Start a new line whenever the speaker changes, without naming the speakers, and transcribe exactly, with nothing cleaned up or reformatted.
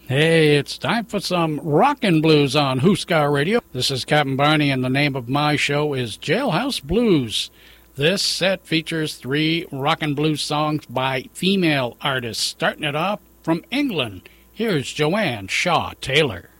Hey, it's time for some rockin' blues on Huskar Radio. This is Captain Barney, and the name of my show is Jailhouse Blues. This set features three rockin' blues songs by female artists, starting it off from England. Here's Joanne Shaw Taylor.